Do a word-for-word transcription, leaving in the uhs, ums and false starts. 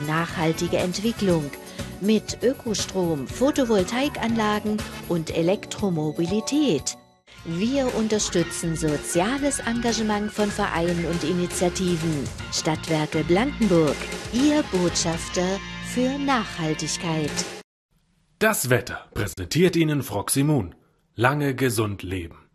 nachhaltige Entwicklung mit Ökostrom, Photovoltaikanlagen und Elektromobilität. Wir unterstützen soziales Engagement von Vereinen und Initiativen. Stadtwerke Blankenburg, Ihr Botschafter für Nachhaltigkeit. Das Wetter präsentiert Ihnen Froximun. Lange gesund leben.